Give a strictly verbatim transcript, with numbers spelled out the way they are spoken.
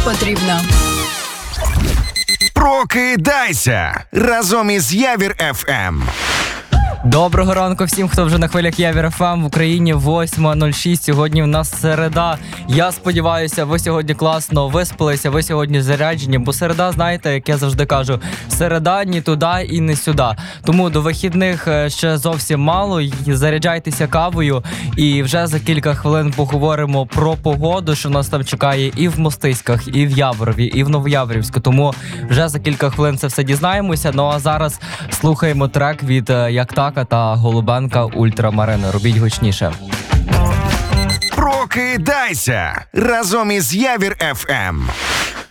потрібно. Прокидайся разом із Явір еф ем. Доброго ранку всім, хто вже на хвилях Явір еф ем в Україні. восьма нуль шість. Сьогодні в нас середа. Я сподіваюся, ви сьогодні класно виспалися, ви сьогодні заряджені. Бо середа, знаєте, як я завжди кажу, середа ні туди і не сюди. Тому до вихідних ще зовсім мало. Заряджайтеся кавою. І вже за кілька хвилин поговоримо про погоду, що нас там чекає і в Мостиськах, і в Яворові, і в Новояворівську. Тому вже за кілька хвилин це все дізнаємося. Ну а зараз слухаємо трек від Як Так та Голубенка «Ультрамарин». Робіть гучніше. Прокидайся разом із Явір еф ем.